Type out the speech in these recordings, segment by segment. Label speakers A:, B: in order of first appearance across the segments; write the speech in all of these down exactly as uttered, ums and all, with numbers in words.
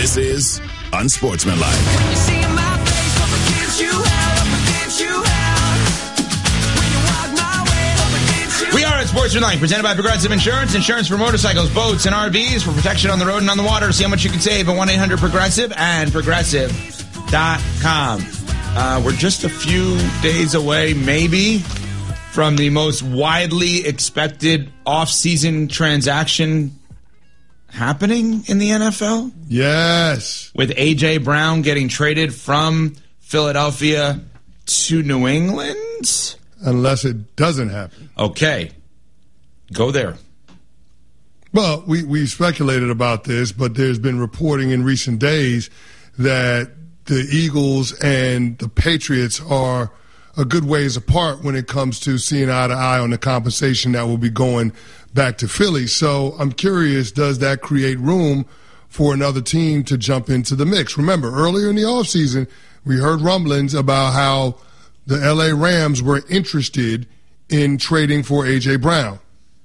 A: This is Unsportsmanlike.
B: When you see my face, hope it gives you hell, hope it gives you hell. When you walk my way, hope it gives you
C: We are at Sportsmanlike, presented by Progressive Insurance. Insurance for motorcycles, boats, and R Vs for protection on the road and on the water. See how much you can save at one eight hundred progressive and progressive dot com. Uh, we're just a few days away, maybe, from the most widely expected off-season transaction happening in the N F L.
D: Yes.
C: With A J. Brown getting traded from Philadelphia to New England.
D: Unless it doesn't happen.
C: Okay. Go there.
D: Well, we, we speculated about this, but there's been reporting in recent days that the Eagles and the Patriots are a good ways apart when it comes to seeing eye to eye on the compensation that will be going back to Philly. So I'm curious, does that create room for another team to jump into the mix? Remember, earlier in the offseason, we heard rumblings about how the L A Rams were interested in trading for A J. Brown.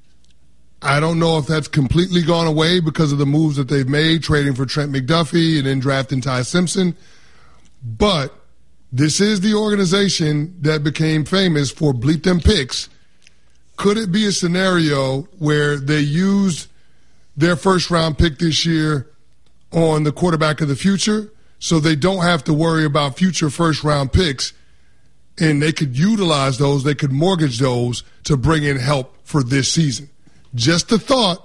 D: I don't know if that's completely gone away because of the moves that they've made, trading for Trent McDuffie and then drafting Ty Simpson. But this is the organization that became famous for bleep them picks. Could it be a scenario where they used their first-round pick this year on the quarterback of the future so they don't have to worry about future first-round picks, and they could utilize those, they could mortgage those to bring in help for this season? Just a thought.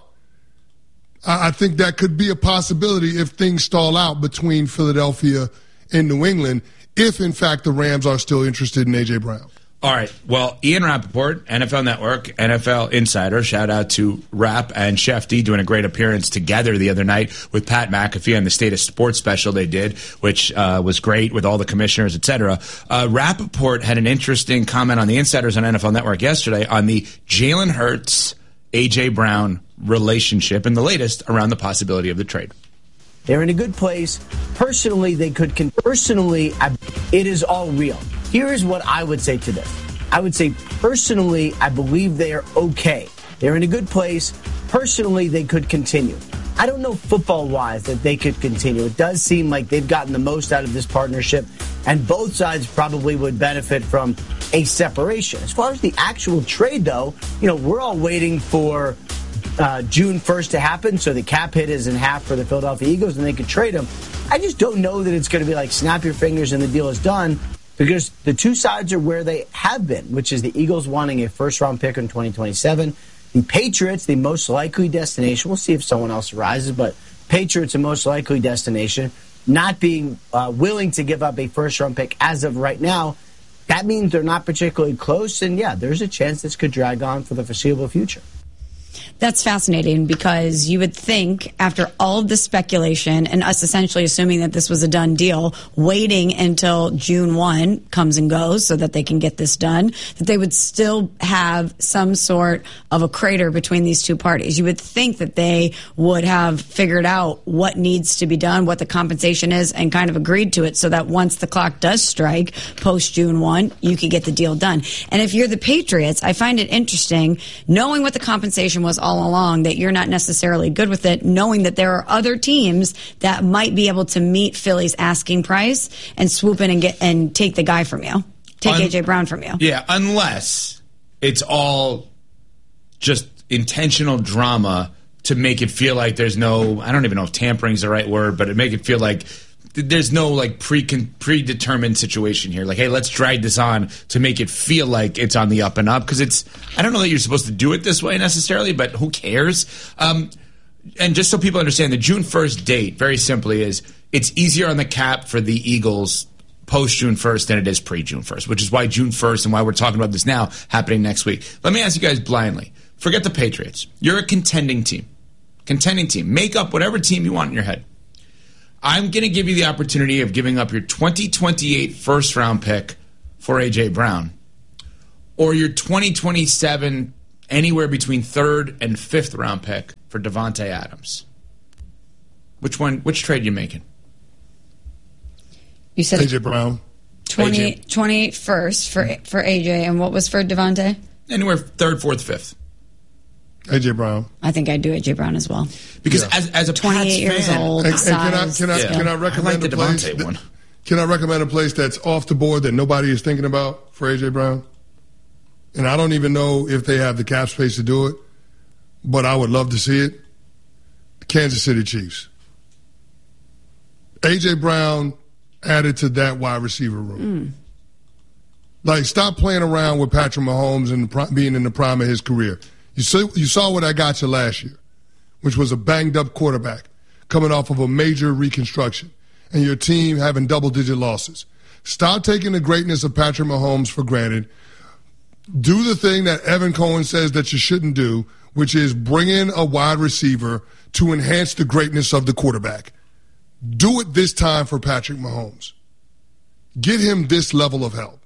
D: I think that could be a possibility if things stall out between Philadelphia and New England, if, in fact, the Rams are still interested in A J. Brown.
C: All right. Well, Ian Rappaport, N F L Network, N F L Insider. Shout out to Rapp and Shefty doing a great appearance together the other night with Pat McAfee on the State of Sports special they did, which uh, was great with all the commissioners, et cetera. Uh, Rappaport had an interesting comment on the Insiders on N F L Network yesterday on the Jalen Hurts, A J. Brown relationship and the latest around the possibility of the trade.
E: They're in a good place. Personally, they could. Con- personally, I, it is all real. Here is what I would say to this. I would say, personally, I believe they are okay. They're in a good place. Personally, they could continue. I don't know football-wise that they could continue. It does seem like they've gotten the most out of this partnership, and both sides probably would benefit from a separation. As far as the actual trade, though, you know, we're all waiting for Uh, June first to happen, so the cap hit is in half for the Philadelphia Eagles, and they could trade him. I just don't know that it's going to be like snap your fingers and the deal is done, because the two sides are where they have been, which is the Eagles wanting a first-round pick in twenty twenty-seven. The Patriots, the most likely destination. We'll see if someone else arises, but Patriots, the most likely destination, not being uh, willing to give up a first-round pick as of right now. That means they're not particularly close, and, yeah, there's a chance this could drag on for the foreseeable future.
F: That's fascinating, because you would think after all of the speculation and us essentially assuming that this was a done deal, waiting until June first comes and goes so that they can get this done, that they would still have some sort of a crater between these two parties. You would think that they would have figured out what needs to be done, what the compensation is, and kind of agreed to it so that once the clock does strike post June first, you could get the deal done. And if you're the Patriots, I find it interesting, knowing what the compensation was all along, that you're not necessarily good with it, knowing that there are other teams that might be able to meet Philly's asking price and swoop in and get and take the guy from you, take Un- A J. Brown from you.
C: Yeah, unless it's all just intentional drama to make it feel like there's no, I don't even know if tampering is the right word, but it make it feel like there's no like pre predetermined situation here. Like, hey, let's drag this on to make it feel like it's on the up and up, because it's, I don't know that you're supposed to do it this way necessarily, but who cares? Um, and just so people understand, the June first date, very simply, is it's easier on the cap for the Eagles post June first than it is pre June first, which is why June first and why we're talking about this now happening next week. Let me ask you guys blindly. Forget the Patriots. You're a contending team. Contending team. Make up whatever team you want in your head. I'm going to give you the opportunity of giving up your twenty twenty-eight first-round pick for A J. Brown, or your twenty twenty-seven anywhere between third and fifth-round pick for Davante Adams. Which one? Which trade are you making?
F: You said
D: A J. Brown.
F: twenty, twenty-eight first for for A J, and what was for Davante?
C: Anywhere third, fourth, fifth.
D: A J. Brown.
F: I think I'd do A J. Brown as well.
C: Because
D: Yeah.
C: as, as a
F: twenty-eight
C: Pats
F: years
C: fan,
F: old,
D: And,
F: the
D: and can I
F: size.
D: can I,
C: Yeah.
D: can I
C: I
D: recommend
C: like
D: a
C: the
D: place?
C: Devontae
D: that-
C: one.
D: Can I recommend a place that's off the board that nobody is thinking about for A J. Brown? And I don't even know if they have the cap space to do it, but I would love to see it. The Kansas City Chiefs. A J. Brown added to that wide receiver room. Mm. Like, stop playing around with Patrick Mahomes and the, being in the prime of his career. You saw, you saw what I got you last year, which was a banged-up quarterback coming off of a major reconstruction, and your team having double-digit losses. Stop taking the greatness of Patrick Mahomes for granted. Do the thing that Evan Cohen says that you shouldn't do, which is bring in a wide receiver to enhance the greatness of the quarterback. Do it this time for Patrick Mahomes. Get him this level of help.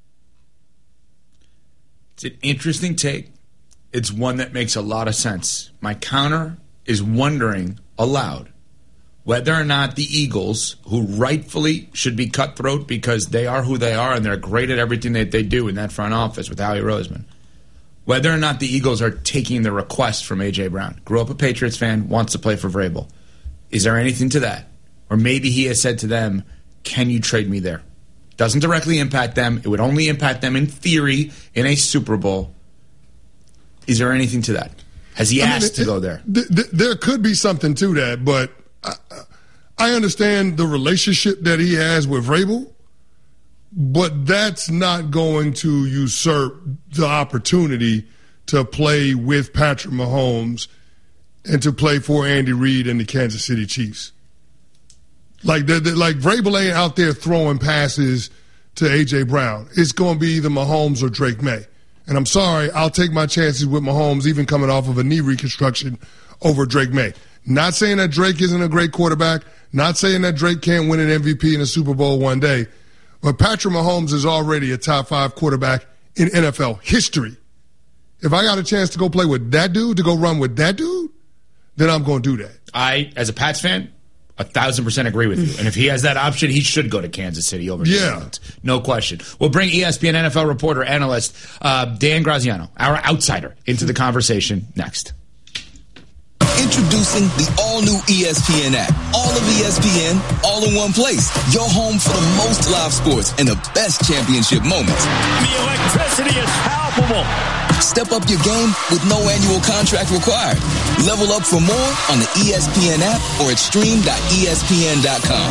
C: It's an interesting take. It's one that makes a lot of sense. My counter is wondering aloud whether or not the Eagles, who rightfully should be cutthroat because they are who they are and they're great at everything that they do in that front office with Howie Roseman, whether or not the Eagles are taking the request from A J. Brown. Grew up a Patriots fan, wants to play for Vrabel. Is there anything to that? Or maybe he has said to them, can you trade me there? Doesn't directly impact them. It would only impact them in theory in a Super Bowl. Is there anything to that? Has he
D: I mean,
C: asked
D: it,
C: to go there?
D: Th- th- there could be something to that, but I, I understand the relationship that he has with Vrabel, but that's not going to usurp the opportunity to play with Patrick Mahomes and to play for Andy Reid and the Kansas City Chiefs. Like, they're, they're, like Vrabel ain't out there throwing passes to A J. Brown. It's going to be either Mahomes or Drake May. And I'm sorry, I'll take my chances with Mahomes, even coming off of a knee reconstruction, over Drake May. Not saying that Drake isn't a great quarterback. Not saying that Drake can't win an M V P in a Super Bowl one day. But Patrick Mahomes is already a top five quarterback in N F L history. If I got a chance to go play with that dude, to go run with that dude, then I'm going to do that.
C: I, as a Pats fan, a thousand percent agree with you. And if he has that option, he should go to Kansas City over New
D: Yeah.
C: England. No question. We'll bring E S P N N F L reporter, analyst uh, Dan Graziano, our outsider, into the conversation next.
G: Introducing the all-new E S P N app. All of E S P N, all in one place. Your home for the most live sports and the best championship moments.
H: The electricity is palpable.
G: Step up your game with no annual contract required. Level up for more on the E S P N app or at stream dot E S P N dot com.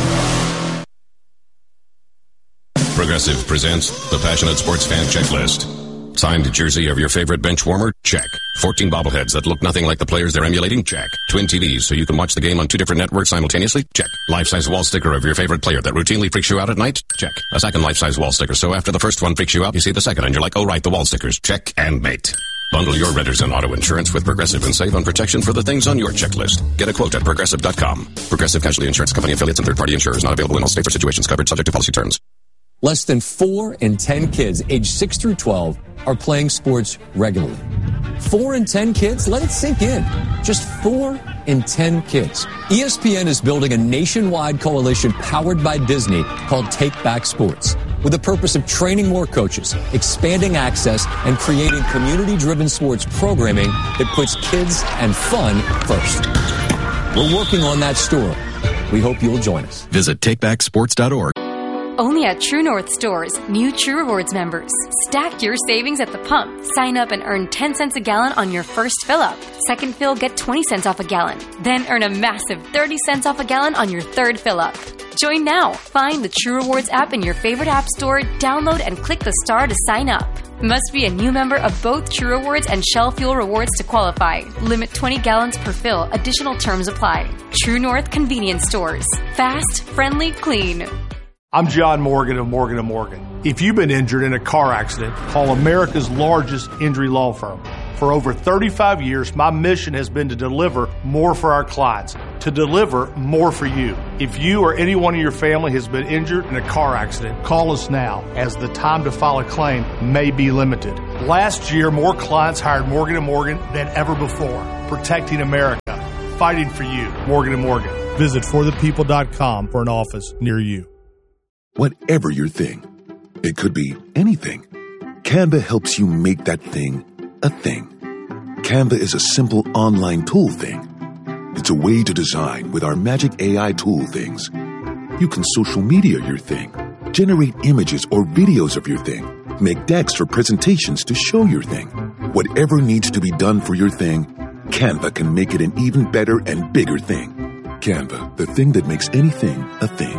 A: Progressive presents the Passionate Sports Fan Checklist. Signed jersey of your favorite bench warmer? Check. fourteen bobbleheads that look nothing like the players they're emulating? Check. Twin T Vs so you can watch the game on two different networks simultaneously? Check. Life-size wall sticker of your favorite player that routinely freaks you out at night? Check. A second life-size wall sticker so after the first one freaks you out, you see the second and you're like, oh right, the wall stickers. Check and mate. Bundle your renters and auto insurance with Progressive and save on protection for the things on your checklist. Get a quote at Progressive dot com. Progressive Casualty Insurance Company affiliates and third-party insurers not available in all states or situations covered subject to policy terms.
I: Less than four in ten kids aged six through twelve are playing sports regularly. Four in ten kids? Let it sink in. Just four in ten kids. E S P N is building a nationwide coalition powered by Disney called Take Back Sports, with the purpose of training more coaches, expanding access, and creating community-driven sports programming that puts kids and fun first. We're working on that story. We hope you'll join us.
A: Visit take back sports dot org.
J: Only at True North stores, new True Rewards members. Stack your savings at the pump. Sign up and earn ten cents a gallon on your first fill-up. Second fill, get twenty cents off a gallon. Then earn a massive thirty cents off a gallon on your third fill-up. Join now. Find the True Rewards app in your favorite app store, download and click the star to sign up. Must be a new member of both True Rewards and Shell Fuel Rewards to qualify. Limit twenty gallons per fill. Additional terms apply. True North Convenience Stores. Fast, friendly, clean.
H: I'm John Morgan of Morgan and Morgan. If you've been injured in a car accident, call America's largest injury law firm. For over thirty-five years, my mission has been to deliver more for our clients, to deliver more for you. If you or anyone in your family has been injured in a car accident, call us now, as the time to file a claim may be limited. Last year, more clients hired Morgan and Morgan than ever before, protecting America, fighting for you. Morgan and Morgan. Visit for the people dot com for an office near you.
K: Whatever your thing, it could be anything. Canva helps you make that thing a thing. Canva is a simple online tool thing. It's a way to design with our magic A I tool things. You can social media your thing, generate images or videos of your thing, make decks for presentations to show your thing. Whatever needs to be done for your thing, Canva can make it an even better and bigger thing. Canva, the thing that makes anything a thing.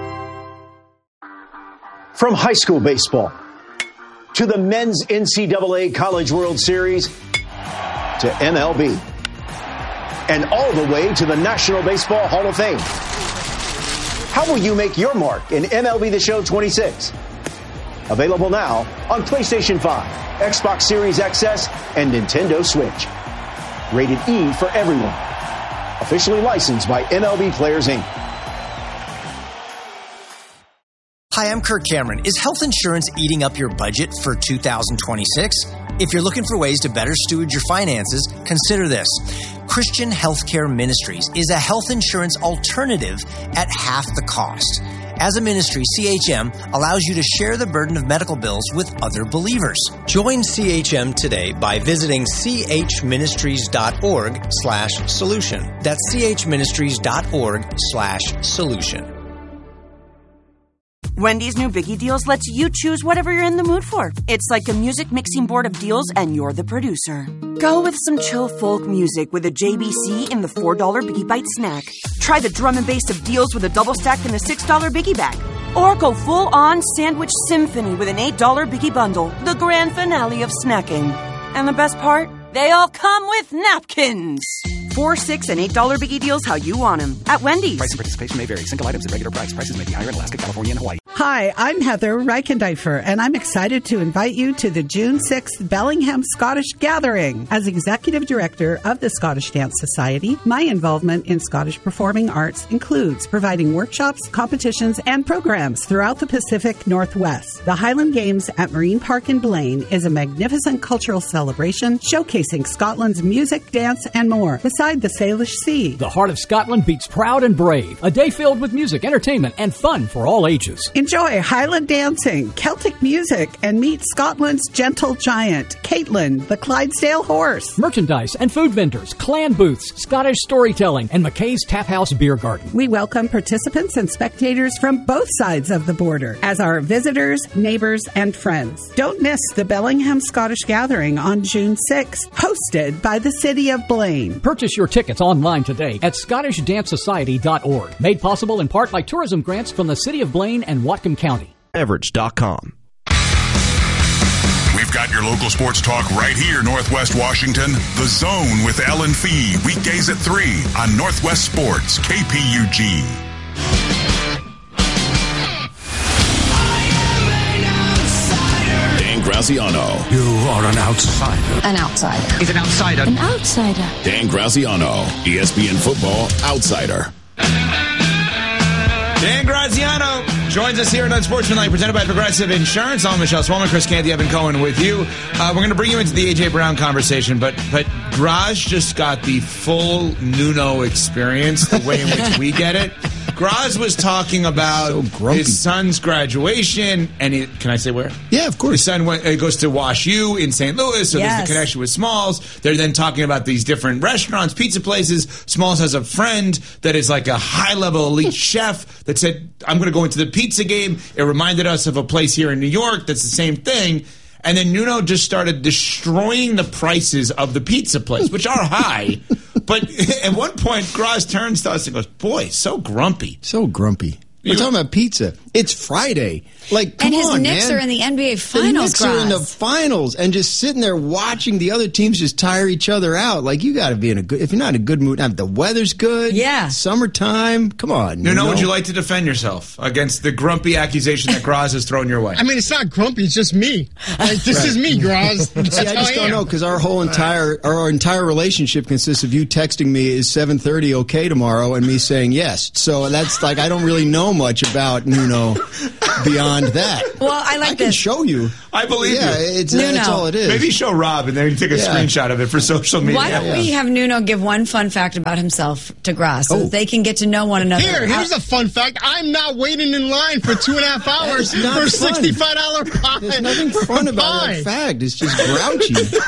L: From high school baseball to the men's N C double A College World Series to M L B and all the way to the National Baseball Hall of Fame. How will you make your mark in M L B The Show twenty-six? Available now on PlayStation five, Xbox Series X S, and Nintendo Switch. Rated E for everyone. Officially licensed by M L B Players, Incorporated.
M: Hi, I'm Kirk Cameron. Is health insurance eating up your budget for two thousand twenty-six? If you're looking for ways to better steward your finances, consider this. Christian Healthcare Ministries is a health insurance alternative at half the cost. As a ministry, C H M allows you to share the burden of medical bills with other believers. Join C H M today by visiting chministries.org slash solution. That's chministries.org slash solution.
N: Wendy's new Biggie Deals lets you choose whatever you're in the mood for. It's like a music mixing board of deals, and you're the producer. Go with some chill folk music with a J B C in the four dollar Biggie Bite snack. Try the drum and bass of deals with a double stack in the six dollar Biggie Bag. Or go full-on sandwich symphony with an eight dollar Biggie Bundle, the grand finale of snacking. And the best part? They all come with napkins. Four, six, and eight dollar Biggie Deals how you want them at Wendy's.
O: Price and participation may vary. Single items at regular price. Prices may be higher in Alaska, California, and Hawaii.
P: Hi, I'm Heather Reichendeifer, and I'm excited to invite you to the June sixth Bellingham Scottish Gathering. As Executive Director of the Scottish Dance Society, my involvement in Scottish performing arts includes providing workshops, competitions, and programs throughout the Pacific Northwest. The Highland Games at Marine Park in Blaine is a magnificent cultural celebration showcasing Scotland's music, dance, and more, beside the Salish Sea.
Q: The heart of Scotland beats proud and brave. A day filled with music, entertainment, and fun for all ages.
P: Enjoy Highland dancing, Celtic music, and meet Scotland's gentle giant, Caitlin, the Clydesdale horse.
Q: Merchandise and food vendors, clan booths, Scottish storytelling, and McKay's Tap House Beer Garden.
P: We welcome participants and spectators from both sides of the border as our visitors, neighbors, and friends. Don't miss the Bellingham Scottish Gathering on June sixth, hosted by the City of Blaine.
Q: Purchase your tickets online today at scottish dance society dot org. Made possible in part by tourism grants from the City of Blaine and Whatcom County.
R: Beverage dot com.
S: We've got your local sports talk right here, Northwest Washington. The Zone with Ellen Fee, weekdays at three on Northwest Sports, K P U G.
A: Dan Graziano.
T: You are an outsider.
U: An outsider.
T: He's an outsider.
U: An outsider.
A: Dan Graziano, E S P N Football Outsider.
C: Dan Graziano joins us here on Unsportsmanlike, presented by Progressive Insurance. I'm Michelle Swolman, Chris Canty, Evan Cohen with you. Uh, we're going to bring you into the A J. Brown conversation, but but Graz just got the full Nuno experience, the way in which we get it. Graz was talking about so his son's graduation, and he, can I say where?
V: Yeah, of course.
C: His son went, uh, goes to Wash U in Saint Louis, so
F: Yes.
C: there's the connection with Smalls. They're then talking about these different restaurants, pizza places. Smalls has a friend that is like a high-level elite chef that said, I'm going to go into the pizza game. It reminded us of a place here in New York that's the same thing. And then Nuno just started destroying the prices of the pizza place, which are high. But at one point, Graz turns to us and goes, boy, so grumpy.
V: So grumpy. We're
C: You-
V: talking about pizza. It's Friday. Like, come
F: And his
V: on,
F: Knicks
V: man.
F: are in the N B A
V: The
F: Finals,
V: Knicks are in the
F: Graz.
V: finals, and just sitting there watching the other teams just tire each other out. Like, you got to be in a good. If you're not in a good mood, now, the weather's good.
F: Yeah.
V: Summertime. Come on.
C: Nuno,
V: you know?
C: would you like to defend yourself against the grumpy accusation that Graz has thrown your way?
W: I mean, it's not grumpy. It's just me. Like, this
V: Right.
W: is me, Graz. That's
V: See, I
W: how
V: just
W: I
V: don't
W: am.
V: know because our whole entire our, our entire relationship consists of you texting me is seven thirty okay tomorrow and me saying yes. So that's like I don't really know much about Nuno beyond that.
F: Well, I like
V: I can
F: this.
V: show you.
C: I believe
V: yeah,
C: you.
V: it's
F: Nuno.
V: that's all it is.
C: Maybe show Rob and then you take a
V: Yeah.
C: screenshot of it for social media.
F: Why don't we have Nuno give one fun fact about himself to Graz so
V: Oh.
F: that they can get to know one another?
W: Here, here's a fun fact. I'm not waiting in line for two and a half hours
V: That's not
W: for a
V: fun.
W: sixty-five dollar pie.
V: There's nothing fun about
W: pie.
V: that fact. It's just grouchy.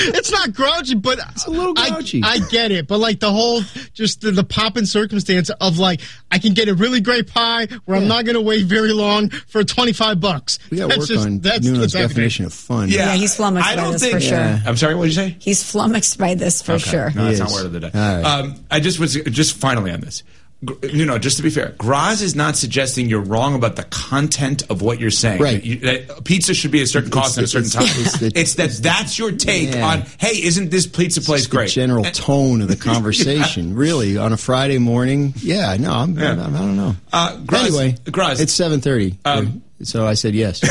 W: It's not grouchy, but
V: it's a little grouchy.
W: I, I get it, but like the whole, just the, the pop and circumstance of like, I can get a really great pie where yeah. I'm not going to wait very long for twenty-five bucks.
V: We got to work
W: just,
V: on Nuno's definition of fun.
F: Yeah, yeah he's flummoxed I by don't this think, for sure.
C: Yeah. I'm sorry, what did you say?
F: He's flummoxed by this for
C: okay.
F: sure.
C: No, that's
V: he
C: not
V: is.
C: word of the day.
V: Right.
C: Um, I just was just finally on this. You know, just to be fair, Graz is not suggesting you're wrong about the content of what you're saying.
V: Right.
C: You, that pizza should be a certain cost at a certain time. It's, the, it's that that's your take
V: yeah.
C: on, hey, isn't this pizza place
V: it's
C: great?
V: The general tone of the conversation, yeah. really, on a Friday morning. Yeah, no, I'm, yeah. I'm, I don't know.
C: Uh, Graz,
V: anyway,
C: Graz,
V: it's seven thirty, um, so I said yes.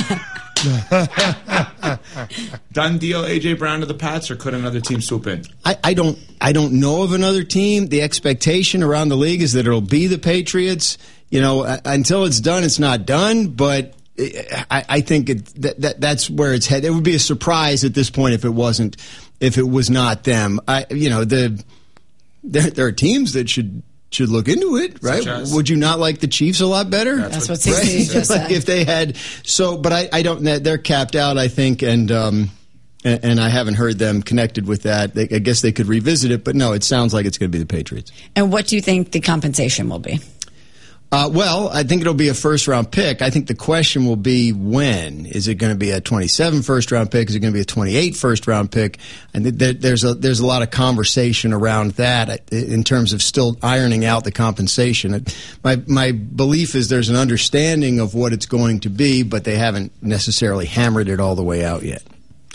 C: Done deal, A J Brown to the Pats, or could another team swoop in?
V: I, I don't. I don't know of another team. The expectation around the league is that it'll be the Patriots. You know, uh, until it's done, it's not done. But I, I think it, that, that that's where it's headed. It would be a surprise at this point if it wasn't. If it was not them, I. You know, the there, there are teams that should. Should look into it, right? Would you not like the Chiefs a lot better?
F: That's, That's what C C right? just
V: like
F: said.
V: If they had so, but I, I don't. They're capped out, I think, and um, and, and I haven't heard them connected with that. They, I guess they could revisit it, but no, it sounds like it's going to be the Patriots.
F: And what do you think the compensation will be?
V: Uh, well, I think it'll be a first-round pick. I think the question will be when. Is it going to be a twenty-seven first-round pick? Is it going to be a twenty-eight first-round pick? And there's a there's a lot of conversation around that in terms of still ironing out the compensation. My my belief is there's an understanding of what it's going to be, but they haven't necessarily hammered it all the way out yet.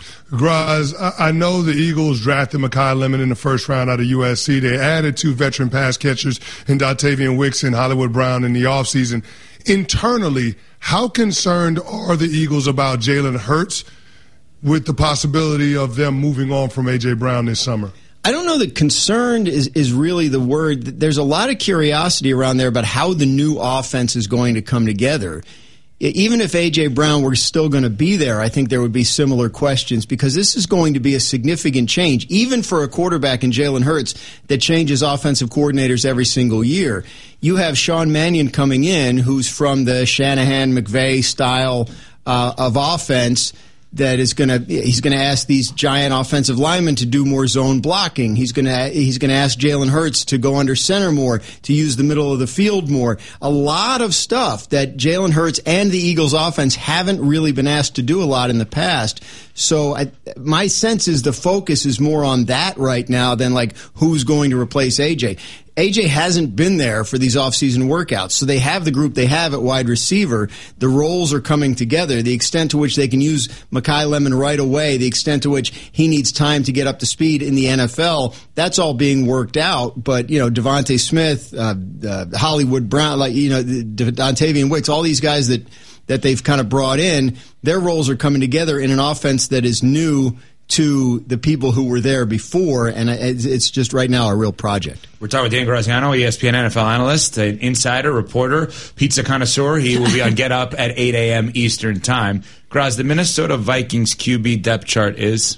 D: Graz, I know the Eagles drafted Mekhi Lemon in the first round out of U S C. They added two veteran pass catchers in Dontavian Wicks and Hollywood Brown in the offseason. Internally, how concerned are the Eagles about Jalen Hurts with the possibility of them moving on from A J Brown this summer?
V: I don't know that concerned is, is really the word. There's a lot of curiosity around there about how the new offense is going to come together. Even if A J Brown were still going to be there, I think there would be similar questions because this is going to be a significant change, even for a quarterback in Jalen Hurts that changes offensive coordinators every single year. You have Sean Mannion coming in, who's from the Shanahan-McVay style uh, of offense. That is going to he's going to ask these giant offensive linemen to do more zone blocking. He's going to he's going to ask Jalen Hurts to go under center more, to use the middle of the field more. A lot of stuff that Jalen Hurts and the Eagles offense haven't really been asked to do a lot in the past. So I, my sense is the focus is more on that right now than like who's going to replace A J. A J hasn't been there for these offseason workouts, so they have the group they have at wide receiver. The roles are coming together. The extent to which they can use Mekhi Lemon right away, the extent to which he needs time to get up to speed in the N F L, that's all being worked out. But, you know, Devontae Smith, uh, uh, Hollywood Brown, like, you know, Dontavian Wicks, all these guys that, that they've kind of brought in, their roles are coming together in an offense that is new to the people who were there before, and it's just right now a real project.
C: We're talking with Dan Graziano, E S P N N F L analyst, an insider, reporter, pizza connoisseur. He will be on Get Up at eight a.m. Eastern Time. Graz, the Minnesota Vikings Q B depth chart is?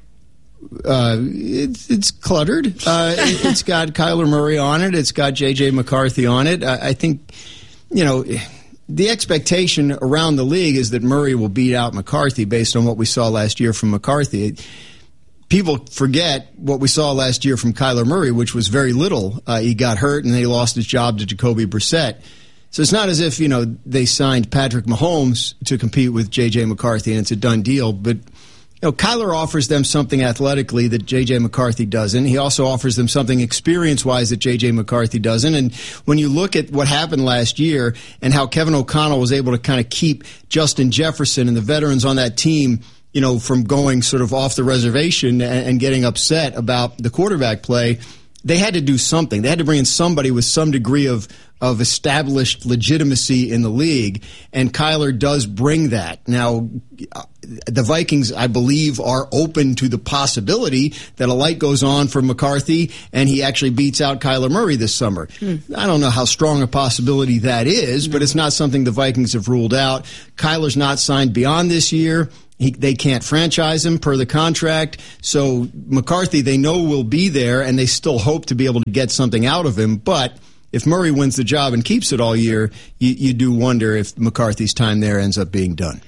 V: Uh, it's, it's cluttered. Uh, it, it's got Kyler Murray on it. It's got J J McCarthy on it. I, I think, you know... The expectation around the league is that Murray will beat out McCarthy based on what we saw last year from McCarthy. People forget what we saw last year from Kyler Murray, which was very little. Uh, he got hurt and then he lost his job to Jacoby Brissett. So it's not as if, you know, they signed Patrick Mahomes to compete with J J McCarthy and it's a done deal. But, you know, Kyler offers them something athletically that J J McCarthy doesn't. He also offers them something experience-wise that J J McCarthy doesn't. And when you look at what happened last year and how Kevin O'Connell was able to kind of keep Justin Jefferson and the veterans on that team, you know, from going sort of off the reservation and, and getting upset about the quarterback play, they had to do something. They had to bring in somebody with some degree of of established legitimacy in the league, and Kyler does bring that. Now, the Vikings, I believe, are open to the possibility that a light goes on for McCarthy and he actually beats out Kyler Murray this summer. Hmm. I don't know how strong a possibility that is, but it's not something the Vikings have ruled out. Kyler's not signed beyond this year. He, they can't franchise him per the contract. So McCarthy, they know will be there, and they still hope to be able to get something out of him. But if Murray wins the job and keeps it all year, you, you do wonder if McCarthy's time there ends up being done.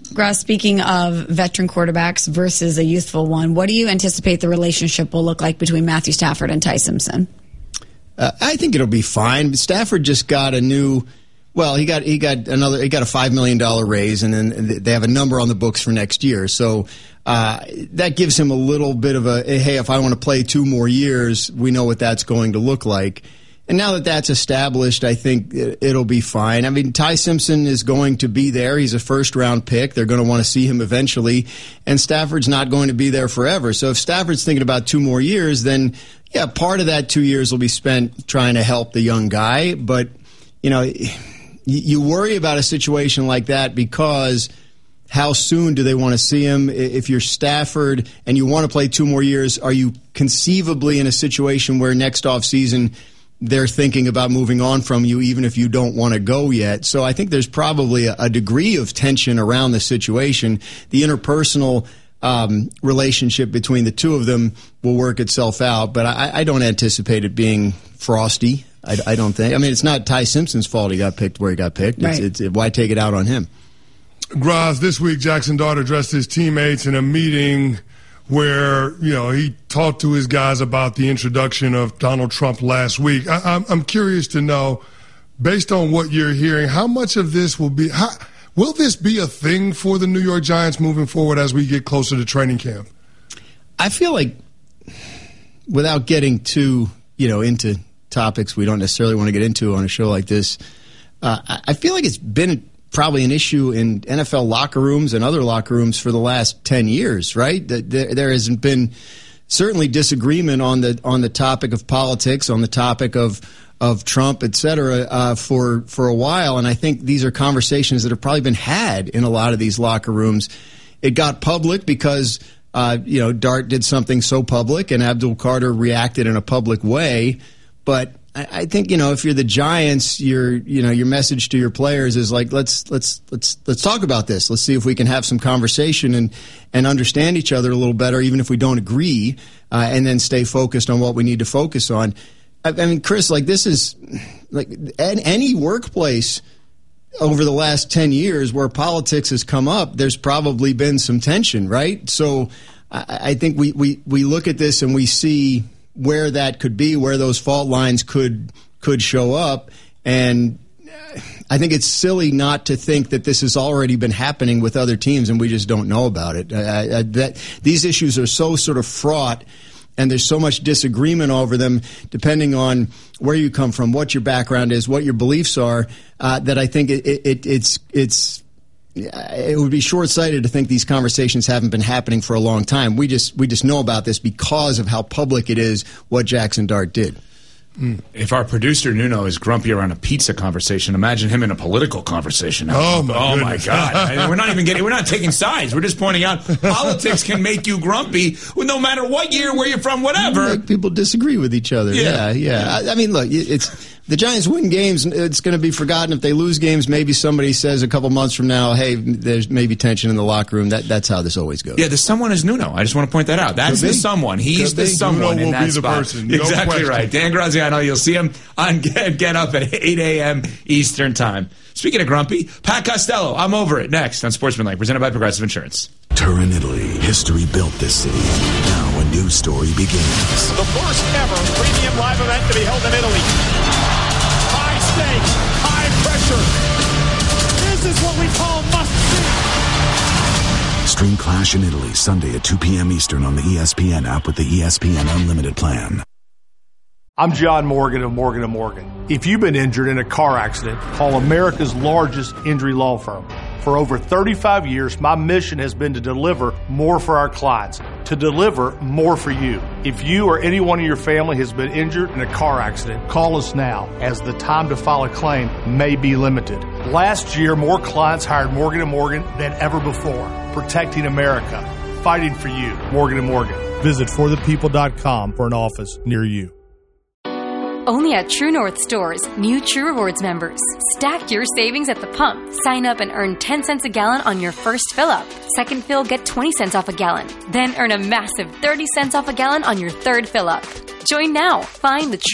F: Gross, speaking of veteran quarterbacks versus a youthful one, what do you anticipate the relationship will look like between Matthew Stafford and Ty Simpson?
V: Uh, I think it'll be fine. Stafford just got a new, well, he got he got another, he got a five million dollars raise, and then they have a number on the books for next year. So uh, that gives him a little bit of a, hey, if I want to play two more years, we know what that's going to look like. And now that that's established, I think it'll be fine. I mean, Ty Simpson is going to be there. He's a first-round pick. They're going to want to see him eventually. And Stafford's not going to be there forever. So if Stafford's thinking about two more years, then, yeah, part of that two years will be spent trying to help the young guy. But, you know, you worry about a situation like that because how soon do they want to see him? If you're Stafford and you want to play two more years, are you conceivably in a situation where next offseason – they're thinking about moving on from you even if you don't want to go yet? So I think there's probably a, a degree of tension around the situation. The interpersonal um, relationship between the two of them will work itself out, but I, I don't anticipate it being frosty. I, I don't think. I mean, it's not Ty Simpson's fault he got picked where he got picked. Right. It's, it's, why take it out on him?
D: Graz, this week Jackson Dart addressed his teammates in a meeting where, you know, he talked to his guys about the introduction of Donald Trump last week. I, I'm, I'm curious to know, based on what you're hearing, how much of this will be, how, will this be a thing for the New York Giants moving forward as we get closer to training camp?
V: I feel like, without getting too, you know, into topics we don't necessarily want to get into on a show like this, uh, I feel like it's been probably an issue in N F L locker rooms and other locker rooms for the last ten years, right? There, there hasn't been certainly disagreement on the on the topic of politics, on the topic of of Trump, et cetera, uh, for, for a while. And I think these are conversations that have probably been had in a lot of these locker rooms. It got public because, uh, you know, Dart did something so public and Abdul Carter reacted in a public way. But I think, you know, if you're the Giants, your you know your message to your players is like, let's let's let's let's talk about this. Let's see if we can have some conversation and and understand each other a little better, even if we don't agree, uh, and then stay focused on what we need to focus on. I, I mean, Chris, like this is like any workplace over the last ten years where politics has come up. There's probably been some tension, right? So I, I think we, we we look at this and we see where that could be, where those fault lines could could show up. And I think it's silly not to think that this has already been happening with other teams and we just don't know about it. I, I, that these issues are so sort of fraught and there's so much disagreement over them depending on where you come from, what your background is, what your beliefs are, uh, that I think it, it, it's it's it would be short-sighted to think these conversations haven't been happening for a long time. We just we just know about this because of how public it is what Jackson Dart did.
C: If our producer Nuno is grumpy around a pizza conversation, imagine him in a political conversation.
D: Oh my,
C: oh my God! I mean, we're not even getting. We're not taking sides. We're just pointing out politics can make you grumpy, no matter what year, where you're from, whatever.
V: Make people disagree with each other. Yeah, yeah. yeah. I, I mean, look, it's. The Giants win games, it's going to be forgotten. If they lose games, maybe somebody says a couple months from now, hey, there's maybe tension in the locker room. That That's how this always goes.
C: Yeah, the someone is Nuno. I just want to point that out. That's the someone. He's
D: Could
C: the
D: be.
C: someone
D: Nuno
C: in
D: will
C: that
D: be the
C: spot.
D: person. No
C: exactly
D: question.
C: right. Dan Graziano, you'll see him on Get, Get Up at eight a.m. Eastern Time. Speaking of grumpy, Pat Costello, I'm over it. Next on Sportsmanlike, presented by Progressive Insurance.
K: Turin, Italy. History built this city. Now a new story begins.
B: The first ever premium live event to be held in Italy. High stakes, high pressure. This is what we call must-see.
K: Stream Clash in Italy, Sunday at two p.m. Eastern on the E S P N app with the E S P N Unlimited plan.
H: I'm John Morgan of Morgan and Morgan. If you've been injured in a car accident, call America's largest injury law firm. For over thirty-five years, my mission has been to deliver more for our clients, to deliver more for you. If you or anyone in your family has been injured in a car accident, call us now, as the time to file a claim may be limited. Last year, more clients hired Morgan and Morgan than ever before, protecting America, fighting for you. Morgan and Morgan. Visit for the people dot com for an office near you.
J: Only at True North stores, new True Rewards members. Stack your savings at the pump. Sign up and earn ten cents a gallon on your first fill-up. Second fill, get twenty cents off a gallon. Then earn a massive thirty cents off a gallon on your third fill-up. Join now. Find the